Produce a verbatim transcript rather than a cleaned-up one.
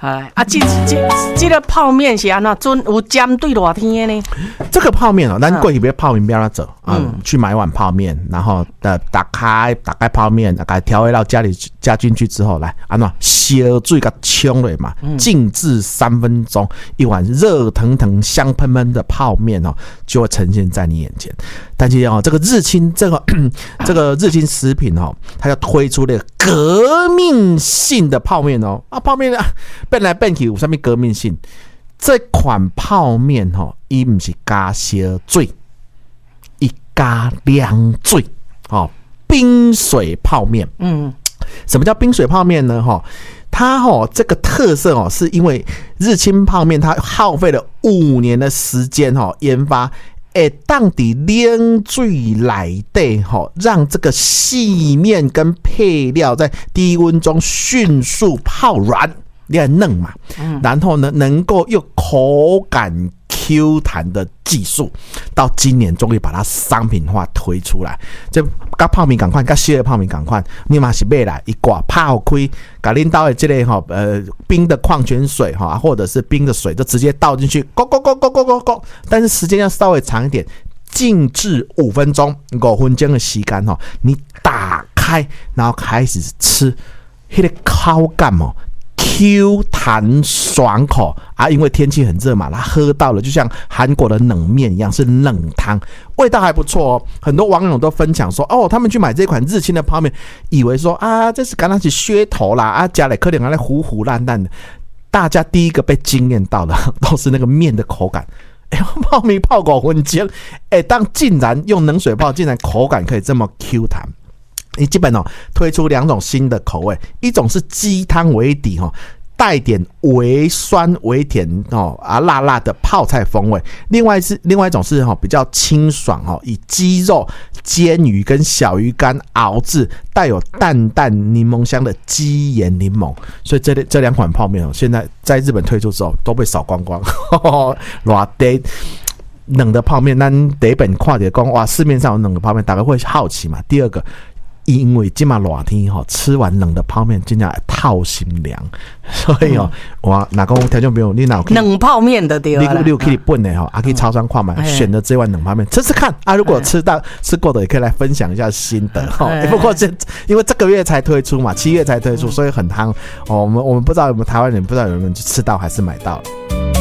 哎啊，这这这个泡面是安怎准有针对热天的呢？ 这个泡面哦，咱过去别泡面不要走啊、嗯，去买碗泡面，然后的打开打开泡面，大概调味料加里加进去之后，来安怎烧水给冲了嘛，静置三分钟，一碗热腾腾、香喷喷的泡面哦，就会呈现在你眼前。但是哦，这个日清这个这个日清食品哦，它要推出了革命性的泡面哦啊，泡面啊变来变去有什么革命性？这款泡面吼，伊不是加烧水，伊加凉水，哦，冰水泡面。嗯，什么叫冰水泡面呢？哈，它哈这个特色哦，是因为日清泡面它耗费了五年的时间哈研发，诶，当地冷水来底哈，让这个细面跟配料在低温中迅速泡软。练嫩嘛，然后呢，能够用口感 Q 弹的技术，到今年终于把它商品化推出来。这跟泡面同款，跟烧的泡面同款，你嘛是买来一挂泡开，把恁兜的这个哈呃冰的矿泉水哈，或者是冰的水，就直接倒进去，咕咕咕咕咕咕咕，但是时间要稍微长一点，静置五分钟，五分钟的时间哈，你打开，然后开始吃，那个口感哦。Q 弹爽口啊！因为天气很热嘛，它喝到了就像韩国的冷面一样，是冷汤，味道还不错哦。很多网友都分享说，哦，他们去买这款日清的泡面，以为说啊，这是刚刚是噱头啦，啊，加了可能还在糊糊烂烂的。大家第一个被惊艳到的都是那个面的口感。哎，泡面泡狗混煎，哎，当竟然用冷水泡，竟然口感可以这么 Q 弹。你基本哦推出两种新的口味，一种是鸡汤为底哦，带点微酸微甜哦啊辣辣的泡菜风味；另外是另外一种是哈比较清爽哦，以鸡肉、煎鱼跟小鱼干熬制，带有淡淡柠檬香的鸡盐柠檬。所以这这两款泡面哦，现在在日本推出之后都被扫光光，热得冷的泡面，咱第一本看到讲哇，市面上有冷的泡面，大家会好奇嘛。第二个。因为今嘛热天哈，吃完冷的泡面真的透心凉，所以哦，我哪个听众朋友，你哪冷泡面的对啦， 你你有可以本的哈，啊可以超商看嘛，选的这碗冷泡面吃吃看啊，如果吃到吃过的也可以来分享一下心得哈。不过这因为这个月才推出嘛，七月才推出，所以很夯哦。我们我们不知道有没有台湾人不知道有没有吃到还是买到了。